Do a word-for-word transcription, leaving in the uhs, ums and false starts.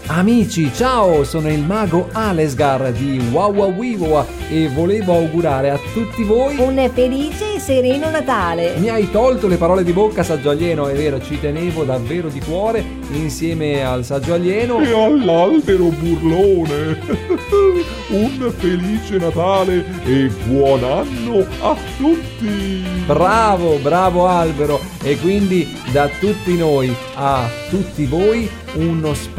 Amici, ciao, sono il mago Alesgar di Wawawiwa e volevo augurare a tutti voi un felice e sereno Natale. Mi hai tolto le parole di bocca, saggio alieno, è vero, ci tenevo davvero di cuore insieme al saggio alieno e all'albero burlone. Un felice Natale e buon anno a tutti. Bravo, bravo albero. E quindi da tutti noi a tutti voi uno splendido